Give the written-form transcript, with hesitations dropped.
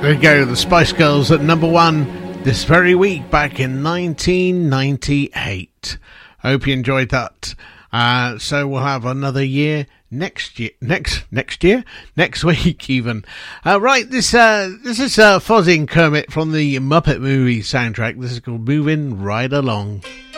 There you go, the Spice Girls at number one this very week back in 1998. Hope you enjoyed that. So we'll have another year next week even. Right, this is Fozzie and Kermit from the Muppet movie soundtrack. This is called Moving Right Along.